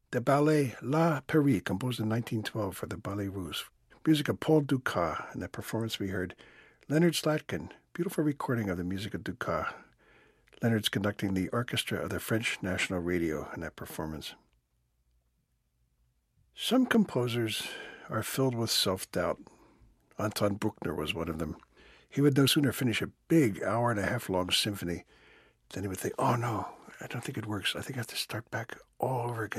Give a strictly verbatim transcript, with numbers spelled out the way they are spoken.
the ballet La Paris, composed in nineteen twelve for the Ballet Russe. Music of Paul Dukas. In that performance we heard Leonard Slatkin, beautiful recording of the music of Dukas. Leonard's conducting the orchestra of the French National Radio in that performance. Some composers are filled with self-doubt. Anton Bruckner was one of them. He would no sooner finish a big hour and a half long symphony than he would think, oh no, I don't think it works. I think I have to start back all over again.